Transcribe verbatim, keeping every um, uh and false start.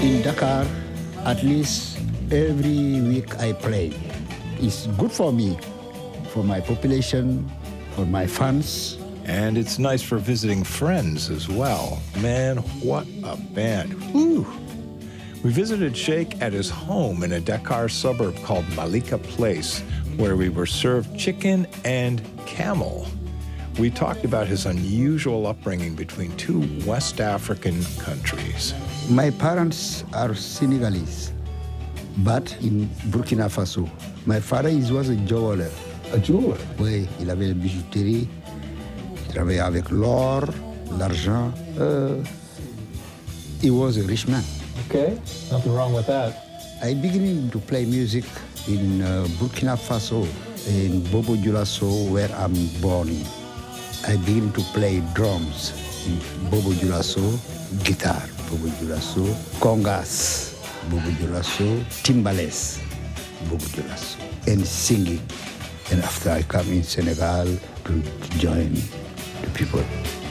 In Dakar, at least every week I play. It's good for me, for my population, for my fans. And it's nice for visiting friends as well. Man, what a band. Whew. We visited Sheikh at his home in a Dakar suburb called Malika Place, where we were served chicken and camel. We talked about his unusual upbringing between two West African countries. My parents are Senegalese, but in Burkina Faso. My father he was a jeweler. A jeweler? Oui, il avait une bijouterie. Il travaillait avec l'or, l'argent. Uh, he was a rich man. Okay, nothing wrong with that. I began to play music in uh, Burkina Faso, in Bobo Dioulasso, where I'm born. I began to play drums in Bobo Dioulasso, guitar, Bobo Dioulasso, congas, Bobo Dioulasso, timbales, Bobo Dioulasso, and singing. And after I come in Senegal to, to join the people.